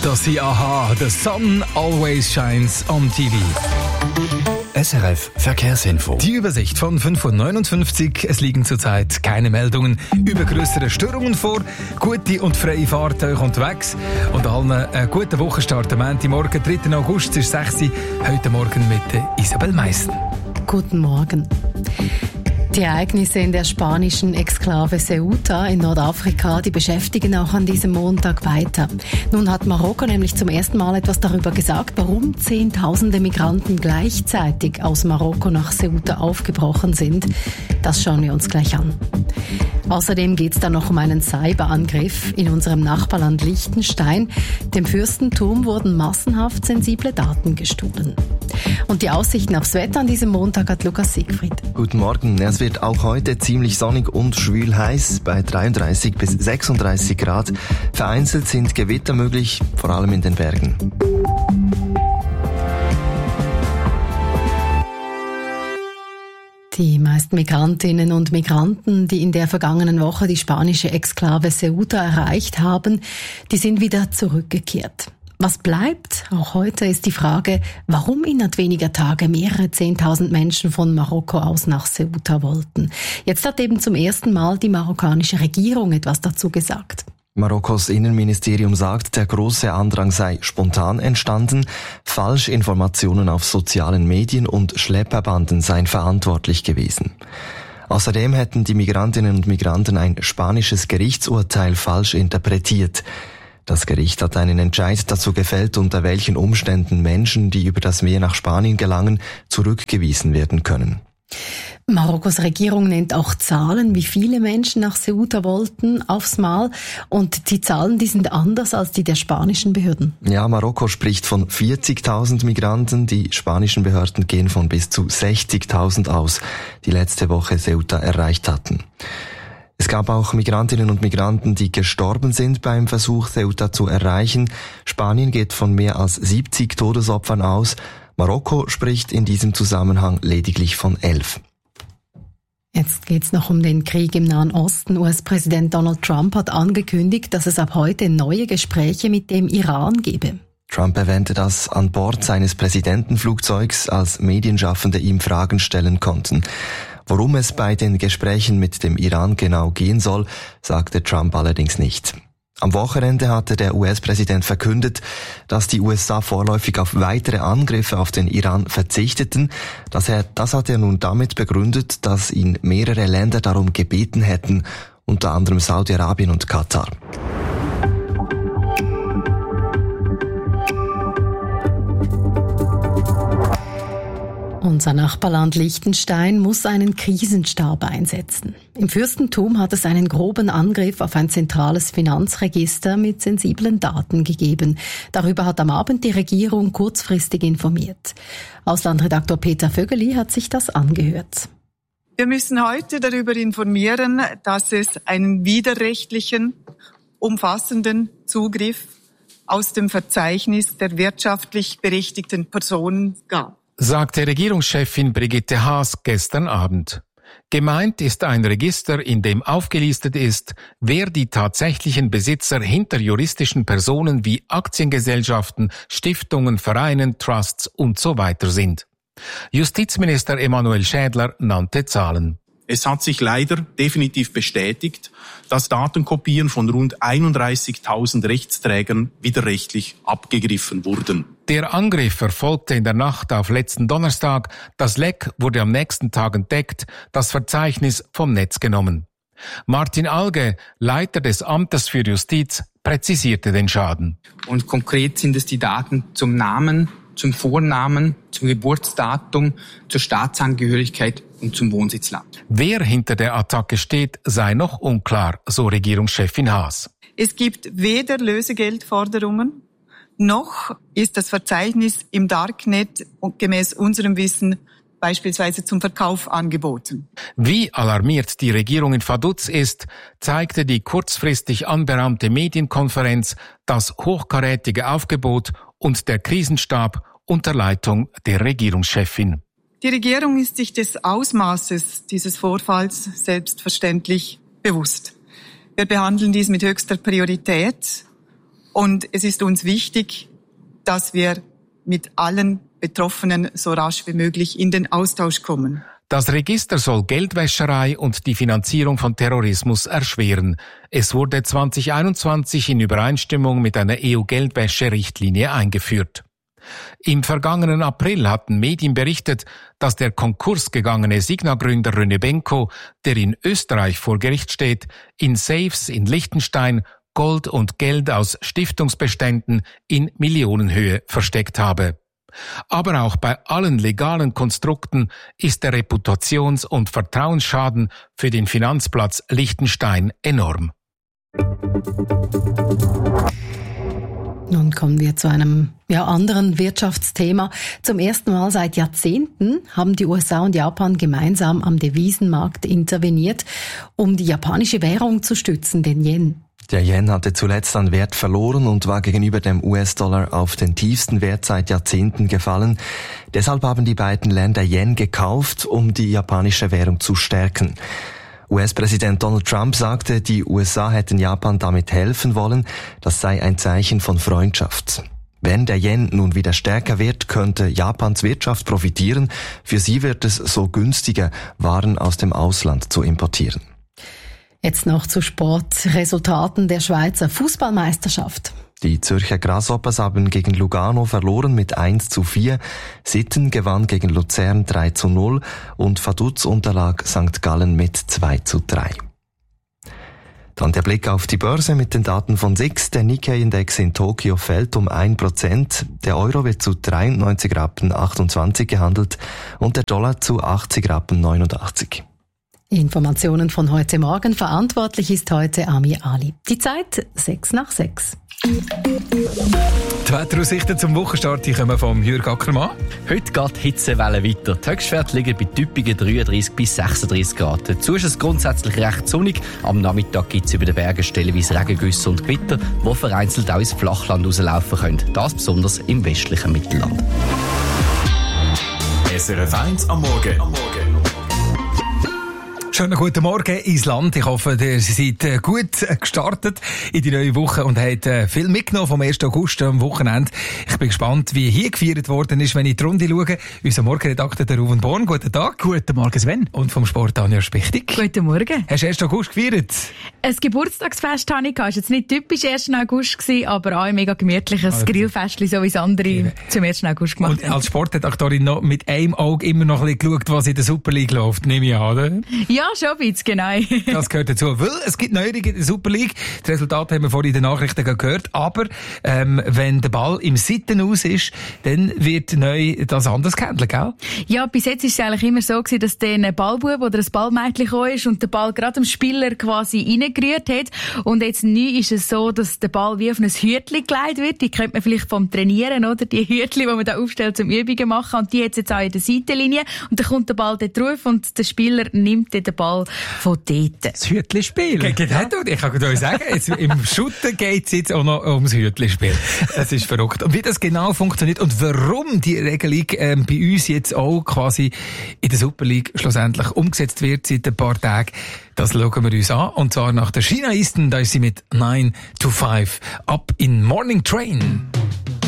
Das sind AHA, The Sun Always Shines on TV. SRF Verkehrsinfo. Die Übersicht von 5:59 Uhr. Es liegen zurzeit keine Meldungen über grössere Störungen vor. Gute und freie Fahrt euch unterwegs. Und allen einen guten Wochenstart am Montagmorgen, 3. August, es ist 6 Uhr. Heute Morgen mit Isabel Meissen. Guten Morgen. Die Ereignisse in der spanischen Exklave Ceuta in Nordafrika, die beschäftigen auch an diesem Montag weiter. Nun hat Marokko nämlich zum ersten Mal etwas darüber gesagt, warum Zehntausende Migranten gleichzeitig aus Marokko nach Ceuta aufgebrochen sind. Das schauen wir uns gleich an. Außerdem geht es dann noch um einen Cyberangriff in unserem Nachbarland Liechtenstein. Dem Fürstentum wurden massenhaft sensible Daten gestohlen. Und die Aussichten aufs Wetter an diesem Montag hat Lukas Siegfried. Guten Morgen. Es wird auch heute ziemlich sonnig und schwül heiß, bei 33 bis 36 Grad. Vereinzelt sind Gewitter möglich, vor allem in den Bergen. Die meisten Migrantinnen und Migranten, die in der vergangenen Woche die spanische Exklave Ceuta erreicht haben, die sind wieder zurückgekehrt. Was bleibt, auch heute, ist die Frage, warum innerhalb weniger Tage mehrere 10.000 Menschen von Marokko aus nach Ceuta wollten. Jetzt hat eben zum ersten Mal die marokkanische Regierung etwas dazu gesagt. Marokkos Innenministerium sagt, der große Andrang sei spontan entstanden, Falschinformationen auf sozialen Medien und Schlepperbanden seien verantwortlich gewesen. Außerdem hätten die Migrantinnen und Migranten ein spanisches Gerichtsurteil falsch interpretiert. Das Gericht hat einen Entscheid dazu gefällt, unter welchen Umständen Menschen, die über das Meer nach Spanien gelangen, zurückgewiesen werden können. Marokkos Regierung nennt auch Zahlen, wie viele Menschen nach Ceuta wollten, aufs Mal. Und die Zahlen, die sind anders als die der spanischen Behörden. Ja, Marokko spricht von 40.000 Migranten. Die spanischen Behörden gehen von bis zu 60.000 aus, die letzte Woche Ceuta erreicht hatten. Es gab auch Migrantinnen und Migranten, die gestorben sind beim Versuch, Ceuta zu erreichen. Spanien geht von mehr als 70 Todesopfern aus. Marokko spricht in diesem Zusammenhang lediglich von 11. Jetzt geht's noch um den Krieg im Nahen Osten. US-Präsident Donald Trump hat angekündigt, dass es ab heute neue Gespräche mit dem Iran gebe. Trump erwähnte das an Bord seines Präsidentenflugzeugs, als Medienschaffende ihm Fragen stellen konnten. Worum es bei den Gesprächen mit dem Iran genau gehen soll, sagte Trump allerdings nicht. Am Wochenende hatte der US-Präsident verkündet, dass die USA vorläufig auf weitere Angriffe auf den Iran verzichteten. Das hat er nun damit begründet, dass ihn mehrere Länder darum gebeten hätten, unter anderem Saudi-Arabien und Katar. Unser Nachbarland Liechtenstein muss einen Krisenstab einsetzen. Im Fürstentum hat es einen groben Angriff auf ein zentrales Finanzregister mit sensiblen Daten gegeben. Darüber hat am Abend die Regierung kurzfristig informiert. Auslandredaktor Peter Vögeli hat sich das angehört. Wir müssen heute darüber informieren, dass es einen widerrechtlichen, umfassenden Zugriff aus dem Verzeichnis der wirtschaftlich berechtigten Personen gab, sagte Regierungschefin Brigitte Haas gestern Abend. Gemeint ist ein Register, in dem aufgelistet ist, wer die tatsächlichen Besitzer hinter juristischen Personen wie Aktiengesellschaften, Stiftungen, Vereinen, Trusts und so weiter sind. Justizminister Emanuel Schädler nannte Zahlen. Es hat sich leider definitiv bestätigt, dass Datenkopien von rund 31.000 Rechtsträgern widerrechtlich abgegriffen wurden. Der Angriff erfolgte in der Nacht auf letzten Donnerstag. Das Leck wurde am nächsten Tag entdeckt, das Verzeichnis vom Netz genommen. Martin Alge, Leiter des Amtes für Justiz, präzisierte den Schaden. Und konkret sind es die Daten zum Namen, zum Vornamen, zum Geburtsdatum, zur Staatsangehörigkeit und zum Wohnsitzland. Wer hinter der Attacke steht, sei noch unklar, so Regierungschefin Haas. Es gibt weder Lösegeldforderungen, noch ist das Verzeichnis im Darknet gemäß unserem Wissen beispielsweise zum Verkauf angeboten. Wie alarmiert die Regierung in Vaduz ist, zeigte die kurzfristig anberaumte Medienkonferenz, das hochkarätige Aufgebot und der Krisenstab unter Leitung der Regierungschefin. Die Regierung ist sich des Ausmaßes dieses Vorfalls selbstverständlich bewusst. Wir behandeln dies mit höchster Priorität Und es ist uns wichtig, dass wir mit allen Betroffenen so rasch wie möglich in den Austausch kommen. Das Register soll Geldwäscherei und die Finanzierung von Terrorismus erschweren. Es wurde 2021 in Übereinstimmung mit einer EU-Geldwäsche-Richtlinie eingeführt. Im vergangenen April hatten Medien berichtet, dass der konkursgegangene Signa-Gründer René Benko, der in Österreich vor Gericht steht, in Safes in Liechtenstein Gold und Geld aus Stiftungsbeständen in Millionenhöhe versteckt habe. Aber auch bei allen legalen Konstrukten ist der Reputations- und Vertrauensschaden für den Finanzplatz Liechtenstein enorm. Nun kommen wir zu einem anderen Wirtschaftsthema. Zum ersten Mal seit Jahrzehnten haben die USA und Japan gemeinsam am Devisenmarkt interveniert, um die japanische Währung zu stützen, den Yen. Der Yen hatte zuletzt an Wert verloren und war gegenüber dem US-Dollar auf den tiefsten Wert seit Jahrzehnten gefallen. Deshalb haben die beiden Länder Yen gekauft, um die japanische Währung zu stärken. US-Präsident Donald Trump sagte, die USA hätten Japan damit helfen wollen. Das sei ein Zeichen von Freundschaft. Wenn der Yen nun wieder stärker wird, könnte Japans Wirtschaft profitieren. Für sie wird es so günstiger, Waren aus dem Ausland zu importieren. Jetzt noch zu Sportresultaten der Schweizer Fußballmeisterschaft. Die Zürcher Grasshoppers haben gegen Lugano verloren mit 1:4. Sitten gewann gegen Luzern 3:0 und Vaduz unterlag St. Gallen mit 2:3. Dann der Blick auf die Börse mit den Daten von SIX. Der Nikkei-Index in Tokio fällt um 1%. Der Euro wird zu 93,28 Rappen gehandelt und der Dollar zu 80,89 Rappen. Informationen von heute Morgen. Verantwortlich ist heute Ami Ali. Die Zeit 6:06. Die Wetteraussichten zum Wochenstart kommen vom Jürg Ackermann. Heute geht die Hitzewelle weiter. Die Höchstwerte liegen bei typigen 33 bis 36 Grad. Dazu ist es grundsätzlich recht sonnig. Am Nachmittag gibt es über den Bergen stellenweise Regengüsse und Gewitter, die vereinzelt auch ins Flachland rauslaufen können. Das besonders im westlichen Mittelland. SRF 1 am Morgen. Schönen guten Morgen ins Land. Ich hoffe, ihr seid gut gestartet in die neue Woche und habt viel mitgenommen vom 1. August am Wochenende. Ich bin gespannt, wie hier gefeiert worden ist, wenn ich die Runde schaue. Unser Morgenredakteur, der Ruven Born. Guten Tag. Guten Morgen, Sven. Und vom Sport Anja Spichtig. Guten Morgen. Hast du 1. August gefeiert? Ein Geburtstagsfest hatte ich. Es war jetzt nicht typisch 1. August, aber auch ein mega gemütliches Grillfestchen, so wie es andere zum 1. August gemacht haben. Und als Sportredaktorin noch mit einem Auge immer noch ein bisschen geschaut, was in der Super League läuft, nehme ich an, oder? Ja, schon ein bisschen, genau. Das gehört dazu, weil es gibt Neuerungen in der Super League. Das Resultat haben wir vorhin in den Nachrichten gehört. Aber wenn der Ball im Sitten aus ist, dann wird neu das anders gehandelt, gell? Ja, bis jetzt ist es eigentlich immer so gewesen, dass dann ein Ballbub oder ein Ballmädchen gekommen ist und der Ball gerade dem Spieler quasi reingerührt hat. Und jetzt neu ist es so, dass der Ball wie auf ein Hütchen gelegt wird. Die kennt man vielleicht vom Trainieren, oder? Die Hütchen, die man da aufstellt zum Übungen machen. Und die hat jetzt auch in der Seitenlinie. Und dann kommt der Ball dort drauf und der Spieler nimmt den Ball von dort. Das Hütli-Spiel. Ich kann euch sagen, jetzt, im Schutten geht es jetzt auch noch ums Hütli-Spiel. Es ist verrückt. Und wie das genau funktioniert und warum die Regelung bei uns jetzt auch quasi in der Super League schlussendlich umgesetzt wird seit ein paar Tagen, das schauen wir uns an. Und zwar nach der China Eastern, da ist sie mit 9 to 5 up in Morning Train.